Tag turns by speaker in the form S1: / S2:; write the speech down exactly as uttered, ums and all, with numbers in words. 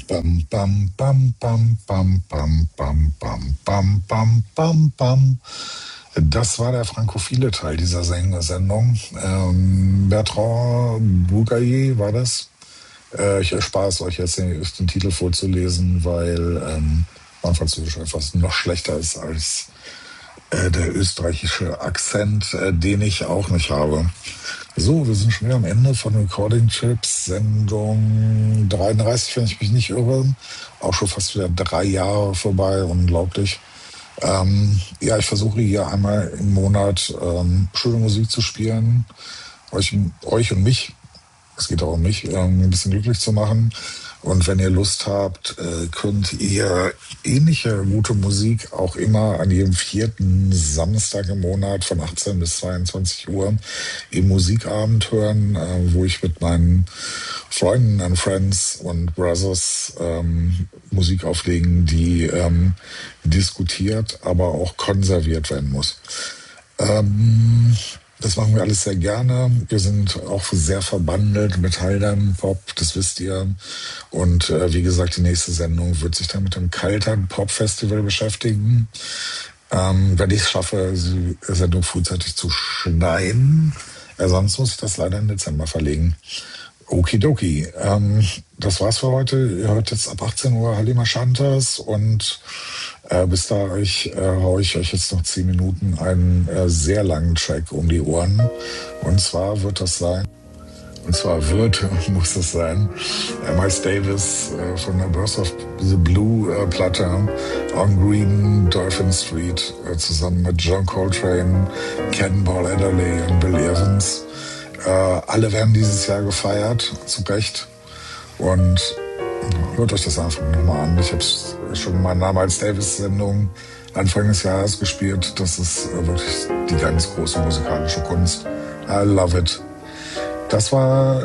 S1: Bam, bam, bam, bam, bam, bam, bam, bam, bam, bam, bam, bam. Das war der frankophile Teil dieser Sen- Sendung. Ähm, Bertrand Bougaillet war das. Äh, ich erspare es euch jetzt, den, den Titel vorzulesen, weil ähm, mein Französisch etwas noch schlechter ist als äh, der österreichische Akzent, äh, den ich auch nicht habe. So, wir sind schon wieder am Ende von Recording Chips, Sendung dreiunddreißig, wenn ich mich nicht irre. Auch schon fast wieder drei Jahre vorbei, unglaublich. Ähm, ja, ich versuche hier einmal im Monat ähm, schöne Musik zu spielen, euch, euch und mich, es geht auch um mich, ähm, ein bisschen glücklich zu machen. Und wenn ihr Lust habt, äh, könnt ihr ähnliche gute Musik auch immer an jedem vierten Samstag im Monat von achtzehn bis zweiundzwanzig Uhr im Musikabend hören, äh, wo ich mit meinen Freunden and Friends und Brothers ähm, Musik auflegen, die ähm, diskutiert, aber auch konserviert werden muss. Ähm, das machen wir alles sehr gerne. Wir sind auch sehr verbandelt mit Haldern Pop, das wisst ihr. Und äh, wie gesagt, die nächste Sendung wird sich dann mit dem Kaltern Pop Festival beschäftigen. Ähm, wenn ich es schaffe, die Sendung frühzeitig zu schneiden. Äh, sonst muss ich das leider im Dezember verlegen. Okidoki. Ähm, das war's für heute. Ihr hört jetzt ab achtzehn Uhr Halima Shantas und äh, bis da euch, äh, hau ich euch jetzt noch zehn Minuten einen äh, sehr langen Track um die Ohren. Und zwar wird das sein, und zwar wird, muss das sein, äh, Miles Davis äh, von der Birth of the Blue äh, Platte On Green Dolphin Street äh, zusammen mit John Coltrane, Cannonball Adderley und Bill Evans. Äh, alle werden dieses Jahr gefeiert, zu Recht. Und hört euch das einfach nochmal an. Ich habe schon mal eine Miles Davis-Sendung Anfang des Jahres gespielt. Das ist äh, wirklich die ganz große musikalische Kunst. I love it. Das war